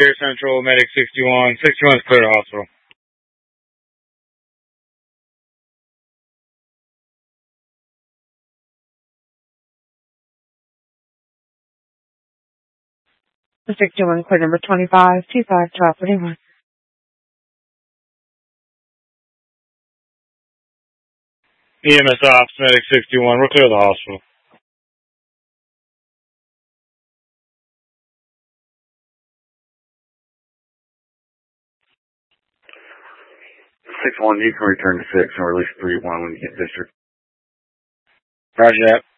Care Central, Medic 61. 61 is clear to hospital. The 61, clear number 25, 25, 1231. EMS Ops, Medic 61. We're clear to the hospital. Six one, you can return to 6 and release 3-1 when you get district. Roger that.